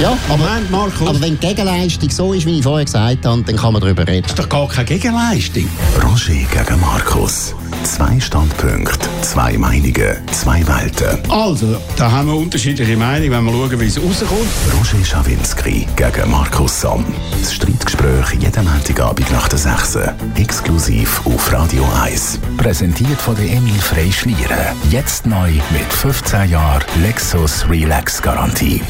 Ja, Moment, Markus. aber wenn die Gegenleistung so ist, wie ich vorher gesagt habe, dann kann man darüber reden. Das ist doch gar keine Gegenleistung. Roger gegen Markus. 2 Standpunkte, 2 Meinungen, 2 Welten. Also, da haben wir unterschiedliche Meinungen, wenn wir schauen, wie es rauskommt. Roger Schawinski gegen Markus Somm. Das Streitgespräch jeden Montagabend nach der 6. Exklusiv auf Radio 1. Präsentiert von der Emil Frey Schlieren. Jetzt neu mit 15 Jahren Lexus Relax Garantie.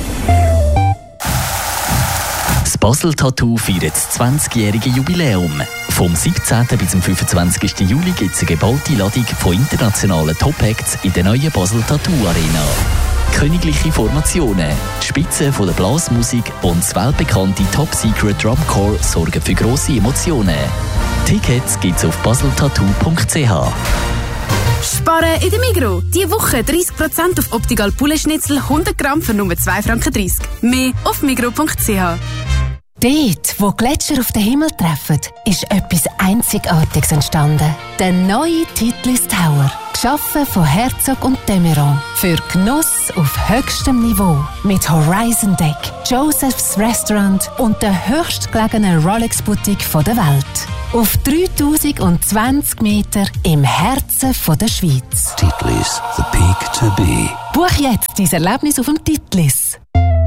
Das Basel Tattoo feiert das 20-jährige Jubiläum. Vom 17. bis zum 25. Juli gibt es eine geballte Ladung von internationalen Top-Acts in der neuen Basel Tattoo Arena. Königliche Formationen, die Spitze von der Blasmusik und das weltbekannte Top-Secret Drumcore sorgen für grosse Emotionen. Tickets gibt's auf baseltattoo.ch. Sparen in der Migros. Diese Woche 30% auf Optical Poulet-Schnitzel 100 Gramm für nur 2,30 Franken. Mehr auf migros.ch. Dort, wo Gletscher auf den Himmel treffen, ist etwas Einzigartiges entstanden. Der neue Titlis Tower. Geschaffen von Herzog und Demeron. Für Genuss auf höchstem Niveau. Mit Horizon Deck, Joseph's Restaurant und der höchstgelegenen Rolex-Boutique der Welt. Auf 3020 Meter im Herzen der Schweiz. Titlis, the peak to be. Buch jetzt dein Erlebnis auf dem Titlis.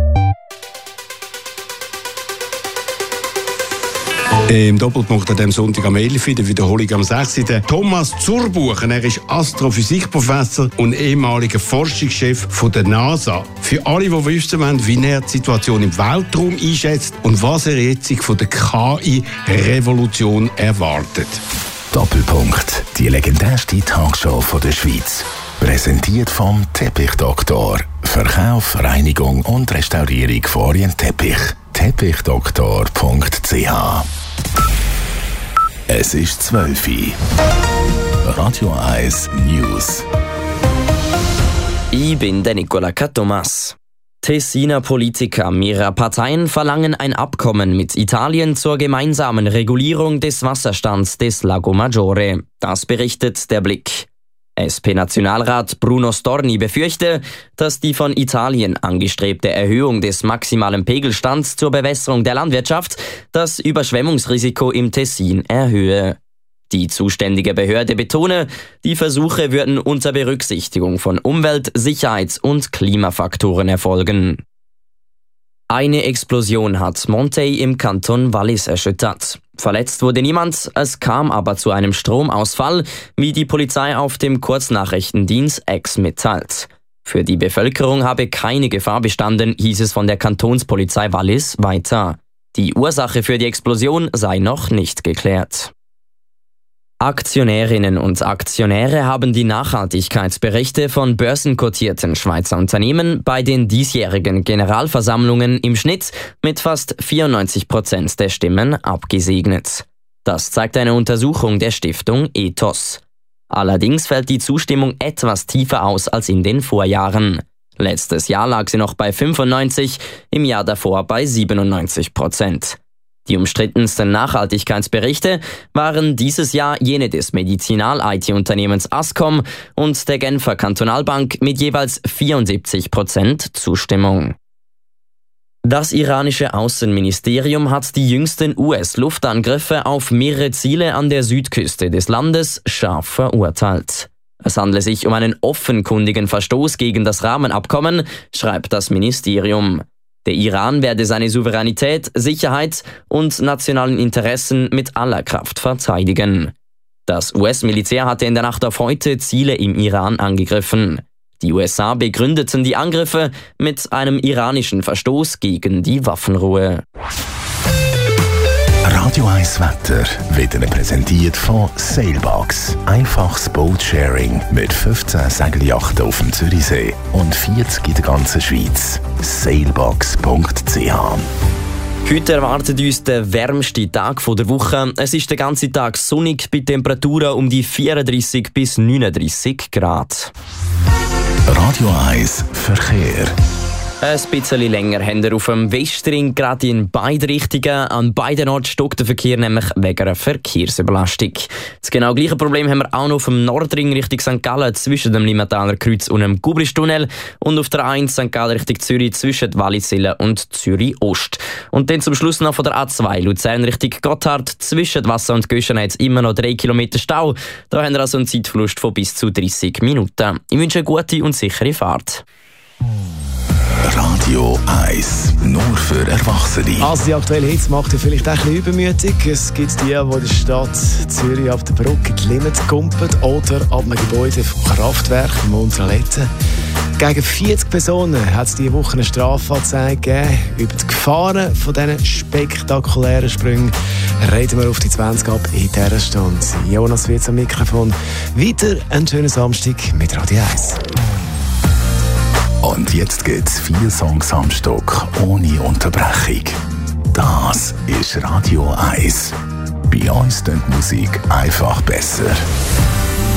Im Doppelpunkt an diesem Sonntag am 11. der Wiederholung am 6. Der Thomas Zurbuchen. Er ist Astrophysikprofessor und ehemaliger Forschungschef von der NASA. Für alle, die wissen wollen, wie er die Situation im Weltraum einschätzt und was er jetzt von der KI-Revolution erwartet. Doppelpunkt. Die legendärste Talkshow der Schweiz. Präsentiert vom Teppichdoktor. Verkauf, Reinigung und Restaurierung von Orientteppich. Teppichdoktor.ch. Es ist 12 Uhr. Radio 1 News. Ich bin der Nicola Catomas. Tessiner Politiker mehrerer Parteien verlangen ein Abkommen mit Italien zur gemeinsamen Regulierung des Wasserstands des Lago Maggiore. Das berichtet der Blick. SP-Nationalrat Bruno Storni befürchte, dass die von Italien angestrebte Erhöhung des maximalen Pegelstands zur Bewässerung der Landwirtschaft das Überschwemmungsrisiko im Tessin erhöhe. Die zuständige Behörde betone, die Versuche würden unter Berücksichtigung von Umwelt-, Sicherheits- und Klimafaktoren erfolgen. Eine Explosion hat Monthey im Kanton Wallis erschüttert. Verletzt wurde niemand, es kam aber zu einem Stromausfall, wie die Polizei auf dem Kurznachrichtendienst X mitteilt. Für die Bevölkerung habe keine Gefahr bestanden, hieß es von der Kantonspolizei Wallis weiter. Die Ursache für die Explosion sei noch nicht geklärt. Aktionärinnen und Aktionäre haben die Nachhaltigkeitsberichte von börsenkotierten Schweizer Unternehmen bei den diesjährigen Generalversammlungen im Schnitt mit fast 94% der Stimmen abgesegnet. Das zeigt eine Untersuchung der Stiftung Ethos. Allerdings fällt die Zustimmung etwas tiefer aus als in den Vorjahren. Letztes Jahr lag sie noch bei 95%, im Jahr davor bei 97%. Die umstrittensten Nachhaltigkeitsberichte waren dieses Jahr jene des Medizinal-IT-Unternehmens Ascom und der Genfer Kantonalbank mit jeweils 74% Zustimmung. Das iranische Außenministerium hat die jüngsten US-Luftangriffe auf mehrere Ziele an der Südküste des Landes scharf verurteilt. Es handle sich um einen offenkundigen Verstoß gegen das Rahmenabkommen, schreibt das Ministerium. Der Iran werde seine Souveränität, Sicherheit und nationalen Interessen mit aller Kraft verteidigen. Das US-Militär hatte in der Nacht auf heute Ziele im Iran angegriffen. Die USA begründeten die Angriffe mit einem iranischen Verstoß gegen die Waffenruhe. Radio 1 Wetter wird Ihnen präsentiert von Sailbox. Einfaches Boatsharing mit 15 Segelyachten auf dem Zürichsee und 40 in der ganzen Schweiz. Sailbox.ch. Heute erwartet uns der wärmste Tag der Woche. Es ist den ganzen Tag sonnig bei Temperaturen um die 34 bis 39 Grad. Radio 1 Verkehr. Ein bisschen länger haben wir auf dem Westring gerade in beide Richtungen. An beiden Orten stockt der Verkehr nämlich wegen einer Verkehrsüberlastung. Das genau gleiche Problem haben wir auch noch auf dem Nordring Richtung St. Gallen zwischen dem Limataler Kreuz und dem Gubristunnel und auf der 1 St. Gallen Richtung Zürich zwischen Wallisellen und Zürich Ost. Und dann zum Schluss noch von der A2 Luzern Richtung Gotthard zwischen Wasser und Göschen jetzt immer noch 3 Kilometer Stau. Da haben wir also einen Zeitverlust von bis zu 30 Minuten. Ich wünsche eine gute und sichere Fahrt. Radio 1, nur für Erwachsene. Also die aktuelle Hitze macht ja vielleicht ein bisschen übermütig. Es gibt die in der Stadt Zürich ab der Brücke die Limit kumpen oder ab einem Gebäude vom Kraftwerk im Unterletten. Gegen 40 Personen hat es diese Woche eine Strafanzeige gegeben. Über die Gefahren von diesen spektakulären Sprüngen reden wir auf die 20 ab in dieser Stunde. Jonas Wirtz am Mikrofon. Weiter einen schönen Samstag mit Radio 1. Und jetzt gibt's 4 Songs am Stück, ohne Unterbrechung. Das ist Radio 1. Bei uns klingt Musik einfach besser.